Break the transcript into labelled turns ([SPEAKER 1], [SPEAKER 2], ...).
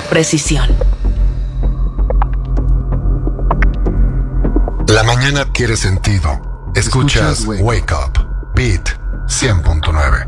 [SPEAKER 1] precisión.
[SPEAKER 2] La mañana adquiere sentido. Escuchas Wake Up, Beat 100.9.